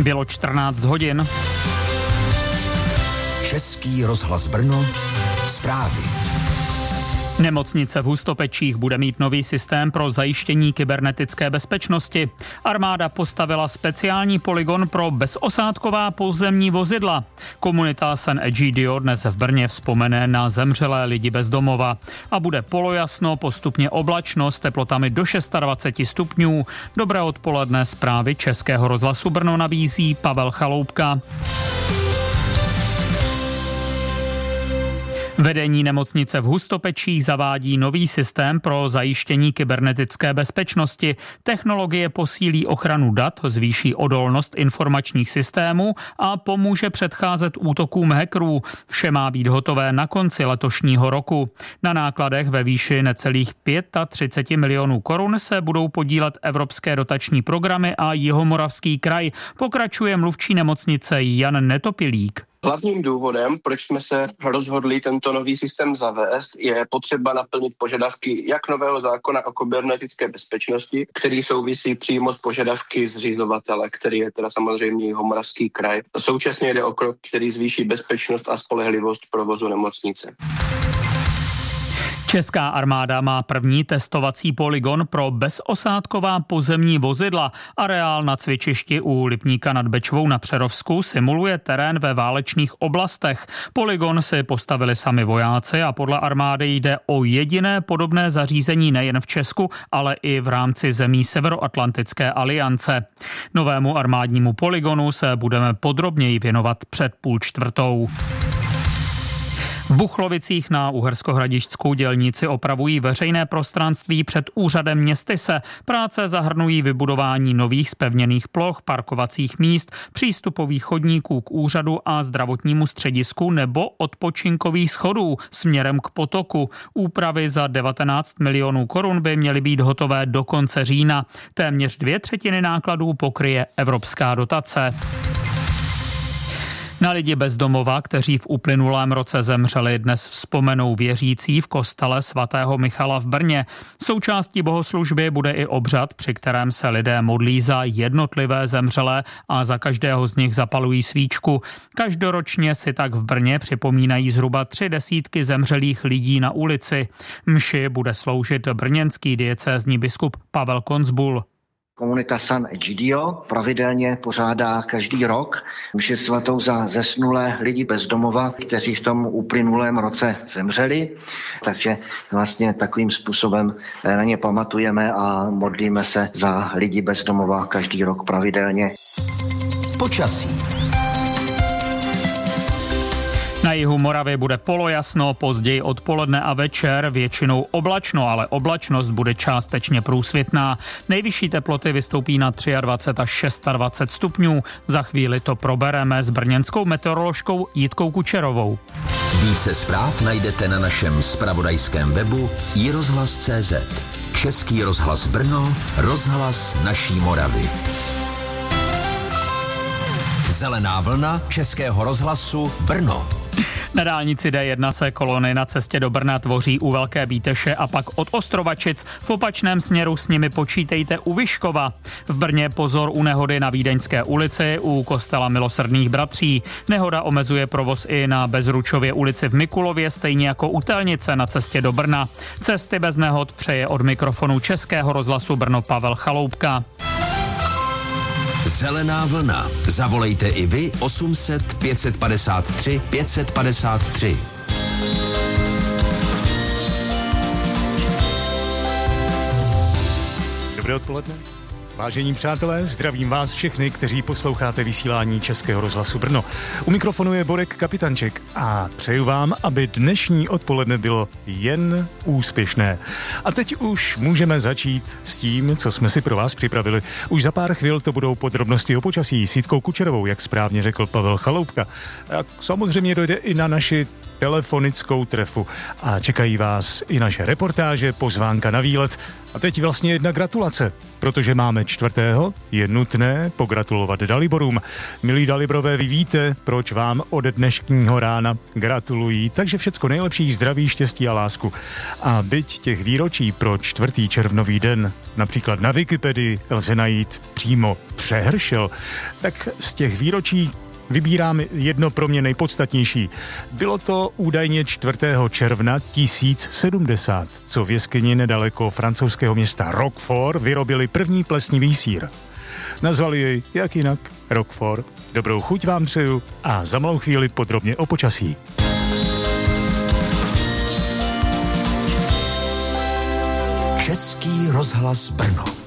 Bylo 14 hodin. Český rozhlas Brno, zprávy. Nemocnice v Hustopečích bude mít nový systém pro zajištění kybernetické bezpečnosti. Armáda postavila speciální polygon pro bezosádková pozemní vozidla. Komunita San Egidio dnes v Brně vzpomene na zemřelé lidi bez domova. A bude polojasno, postupně oblačno s teplotami do 26 stupňů. Dobré odpoledne, zprávy Českého rozhlasu Brno nabízí Pavel Chaloupka. Vedení nemocnice v Hustopečích zavádí nový systém pro zajištění kybernetické bezpečnosti. Technologie posílí ochranu dat, zvýší odolnost informačních systémů a pomůže předcházet útokům hackerů. Vše má být hotové na konci letošního roku. Na nákladech ve výši necelých 35 milionů korun se budou podílet evropské dotační programy a Jihomoravský kraj. Pokračuje mluvčí nemocnice Jan Netopilík. Hlavním důvodem, proč jsme se rozhodli tento nový systém zavést, je potřeba naplnit požadavky jak nového zákona o kybernetické bezpečnosti, který souvisí přímo s požadavky zřizovatele, který je teda samozřejmě Jihomoravský kraj. Současně jde o krok, který zvýší bezpečnost a spolehlivost provozu nemocnice. Česká armáda má první testovací polygon pro bezosádková pozemní vozidla. Areál na cvičišti u Lipníka nad Bečvou na Přerovsku simuluje terén ve válečných oblastech. Polygon si postavili sami vojáci a podle armády jde o jediné podobné zařízení nejen v Česku, ale i v rámci zemí Severoatlantické aliance. Novému armádnímu polygonu se budeme podrobněji věnovat před 3:30. V Buchlovicích na Uherskohradišťskou dělnici opravují veřejné prostranství před úřadem Městyse. Práce zahrnují vybudování nových zpevněných ploch, parkovacích míst, přístupových chodníků k úřadu a zdravotnímu středisku nebo odpočinkových schodů směrem k potoku. Úpravy za 19 milionů korun by měly být hotové do konce října. Téměř 2/3 nákladů pokryje evropská dotace. Na lidi bez domova, kteří v uplynulém roce zemřeli, dnes vzpomenou věřící v kostele svatého Michala v Brně. Součástí bohoslužby bude i obřad, při kterém se lidé modlí za jednotlivé zemřelé a za každého z nich zapalují svíčku. Každoročně si tak v Brně připomínají zhruba 30 zemřelých lidí na ulici. Mši bude sloužit brněnský diecézní biskup Pavel Konzbul. Komunita San Egidio pravidelně pořádá každý rok mši svatou za zesnulé lidi bez domova, kteří v tom uplynulém roce zemřeli. Takže vlastně takovým způsobem na ně pamatujeme a modlíme se za lidi bez domova každý rok pravidelně. Počasí. Na jihu Moravy bude polojasno, později odpoledne a večer většinou oblačno, ale oblačnost bude částečně průsvitná. Nejvyšší teploty vystoupí na 23 až 26 stupňů. Za chvíli to probereme s brněnskou meteoroložkou Jitkou Kučerovou. Více zpráv najdete na našem zpravodajském webu iRozhlas.cz. Český rozhlas Brno, rozhlas naší Moravy. Zelená vlna Českého rozhlasu Brno. Na dálnici D1 se kolony na cestě do Brna tvoří u Velké Bíteše a pak od Ostrovačic. V opačném směru s nimi počítejte u Vyškova. V Brně pozor u nehody na Vídeňské ulici u kostela Milosrdných bratří. Nehoda omezuje provoz i na Bezručově ulici v Mikulově, stejně jako u Telnice na cestě do Brna. Cesty bez nehod přeje od mikrofonu Českého rozhlasu Brno Pavel Chaloupka. Zelená vlna. Zavolejte i vy 800 553 553. Dobré odpoledne. Vážení přátelé, zdravím vás všechny, kteří posloucháte vysílání Českého rozhlasu Brno. U mikrofonu je Borek Kapitanček a přeju vám, aby dnešní odpoledne bylo jen úspěšné. A teď už můžeme začít s tím, co jsme si pro vás připravili. Už za pár chvil to budou podrobnosti o počasí s Jitkou Kučerovou, jak správně řekl Pavel Chaloupka. A samozřejmě dojde i na naši telefonickou trefu a čekají vás i naše reportáže, pozvánka na výlet. A teď vlastně jedna gratulace, protože máme 4. je nutné pogratulovat Daliborům. Milí Daliborové, vy víte, proč vám od dnešního rána gratulují, takže všecko nejlepší, zdraví, štěstí a lásku. A byť těch výročí pro 4. červnový den, například na Wikipedii, lze najít přímo přehršel, tak z těch výročí vybírám jedno pro mě nejpodstatnější. Bylo to údajně 4. června 1070, co v jeskyni nedaleko francouzského města Roquefort vyrobili první plesnivý sýr. Nazvali jej jak jinak Roquefort. Dobrou chuť vám přeju a za malou chvíli podrobně o počasí. Český rozhlas Brno.